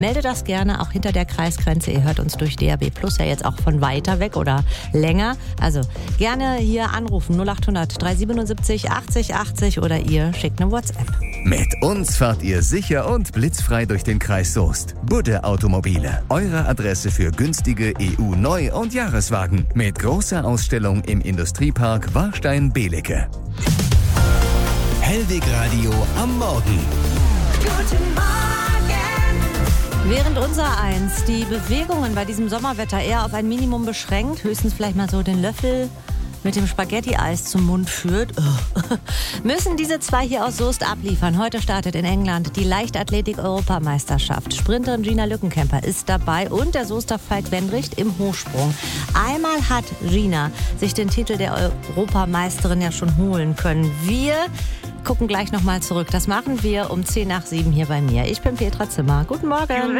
Melde das gerne auch hinter der Kreisgrenze. Ihr hört uns durch DAB Plus ja jetzt auch von weiter weg oder länger. Also gerne hier anrufen 0800 377 80 80 oder ihr schickt eine WhatsApp. Mit uns fahrt ihr sicher und blitzfrei durch den Kreis Soest. Budde Automobile, eure Adresse für günstige EU-Neu- und Jahreswagen. Mit großer Ausstellung im Industriepark Warstein-Belecke. Hellweg Radio am Morgen. Guten Morgen. Während unser Eins die Bewegungen bei diesem Sommerwetter eher auf ein Minimum beschränkt, höchstens vielleicht mal so den Löffel mit dem Spaghetti-Eis zum Mund führt, müssen diese zwei hier aus Soest abliefern. Heute startet in England die Leichtathletik-Europameisterschaft. Sprinterin Gina Lückenkämper ist dabei und der Soester Falk Wendricht im Hochsprung. Einmal hat Gina sich den Titel der Europameisterin ja schon holen können. Wir gucken gleich nochmal zurück. Das machen wir um 6:10 hier bei mir. Ich bin Petra Zimmer. Guten Morgen.